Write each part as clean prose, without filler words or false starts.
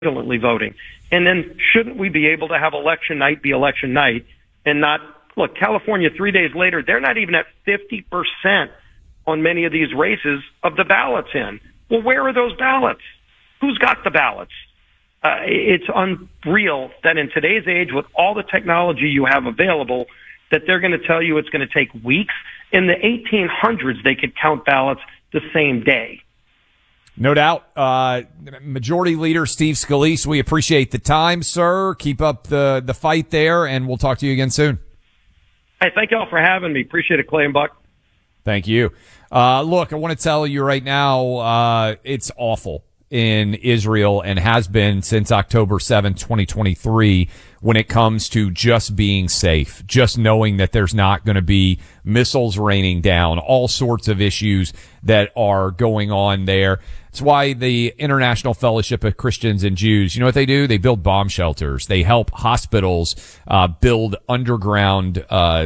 fraudulently voting. And then shouldn't we be able to have election night be election night and not, look, California 3 days later, they're not even at 50% on many of these races of the ballots in. Well, where are those ballots? Who's got the ballots? It's unreal that in today's age, with all the technology you have available, that they're going to tell you it's going to take weeks. In the 1800s, they could count ballots the same day. No doubt. Majority Leader Steve Scalise, we appreciate the time, sir. Keep up the fight there, and we'll talk to you again soon. Hey, thank you all for having me. Appreciate it, Clay and Buck. Thank you. Look, I want to tell you right now, it's awful in Israel and has been since October 7th, 2023, when it comes to just being safe, just knowing that there's not going to be missiles raining down, all sorts of issues that are going on there. It's why the International Fellowship of Christians and Jews, you know what they do? They build bomb shelters. They help hospitals build underground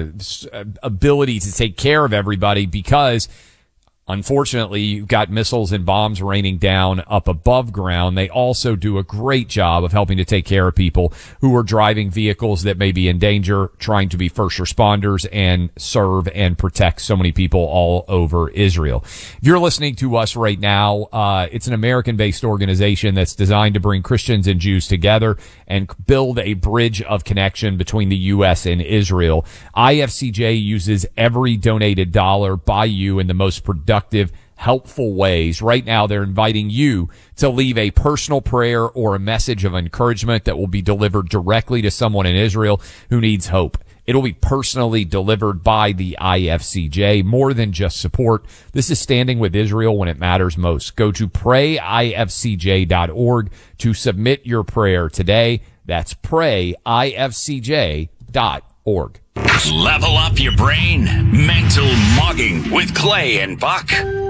ability to take care of everybody because unfortunately, you've got missiles and bombs raining down up above ground. They also do a great job of helping to take care of people who are driving vehicles that may be in danger, trying to be first responders and serve and protect so many people all over Israel. If you're listening to us right now, it's an American-based organization that's designed to bring Christians and Jews together and build a bridge of connection between the U.S. and Israel. IFCJ uses every donated dollar by you in the most productive, helpful ways. Right now, they're inviting you to leave a personal prayer or a message of encouragement that will be delivered directly to someone in Israel who needs hope. It'll be personally delivered by the IFCJ. More than just support, this is standing with Israel when it matters most. Go to prayifcj.org to submit your prayer today. That's prayifcj.org. Level up your brain. Mental Mugging with Clay and Buck.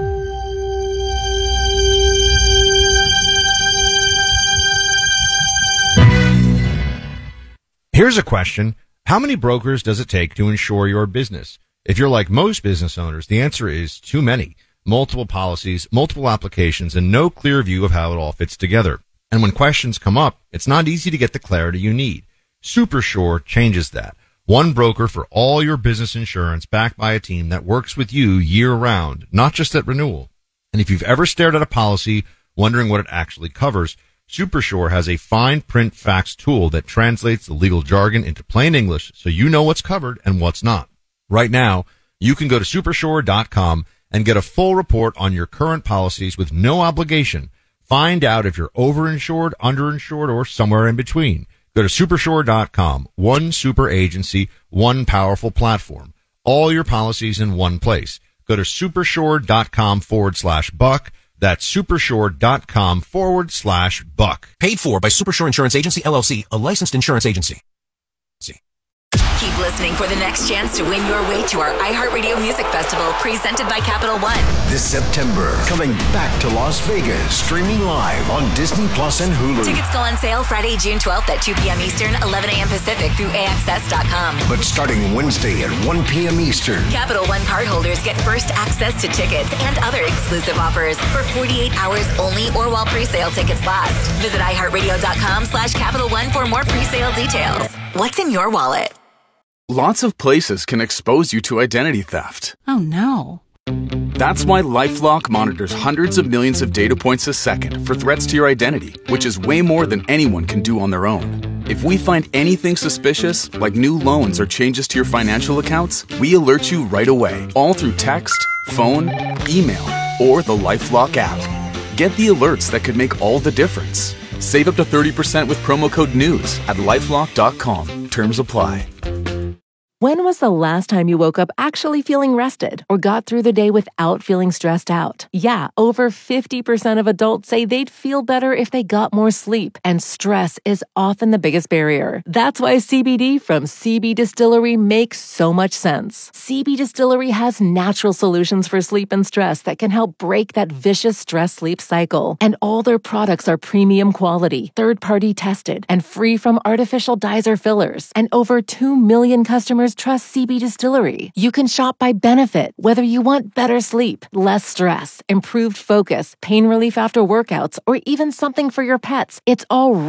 Here's a question. How many brokers does it take to insure your business? If you're like most business owners, the answer is too many. Multiple policies, multiple applications, and no clear view of how it all fits together. And when questions come up, it's not easy to get the clarity you need. SuperSure changes that. One broker for all your business insurance backed by a team that works with you year-round, not just at renewal. And if you've ever stared at a policy wondering what it actually covers, SuperSure has a fine print facts tool that translates the legal jargon into plain English so you know what's covered and what's not. Right now, you can go to supersure.com and get a full report on your current policies with no obligation. Find out if you're overinsured, underinsured, or somewhere in between. Go to supersure.com. One super agency, one powerful platform. All your policies in one place. Go to supersure.com/buck. That's supersure.com/buck. Paid for by Supersure Insurance Agency, LLC, a licensed insurance agency. Keep listening for the next chance to win your way to our iHeartRadio Music Festival presented by Capital One. This September, coming back to Las Vegas, streaming live on Disney Plus and Hulu. Tickets go on sale Friday, June 12th at 2 p.m. Eastern, 11 a.m. Pacific through AXS.com. But starting Wednesday at 1 p.m. Eastern. Capital One cardholders get first access to tickets and other exclusive offers for 48 hours only or while pre-sale tickets last. Visit iHeartRadio.com/Capital One for more pre-sale details. What's in your wallet? Lots of places can expose you to identity theft. Oh, no. That's why LifeLock monitors hundreds of millions of data points a second for threats to your identity, which is way more than anyone can do on their own. If we find anything suspicious, like new loans or changes to your financial accounts, we alert you right away, all through text, phone, email, or the LifeLock app. Get the alerts that could make all the difference. Save up to 30% with promo code NEWS at LifeLock.com. Terms apply. When was the last time you woke up actually feeling rested or got through the day without feeling stressed out? Yeah, over 50% of adults say they'd feel better if they got more sleep, and stress is often the biggest barrier. That's why CBD from CB Distillery makes so much sense. CB Distillery has natural solutions for sleep and stress that can help break that vicious stress-sleep cycle. And all their products are premium quality, third-party tested, and free from artificial dyes or fillers. And over 2 million customers customers trust CB Distillery. You can shop by benefit, whether you want better sleep, less stress, improved focus, pain relief after workouts, or even something for your pets. It's all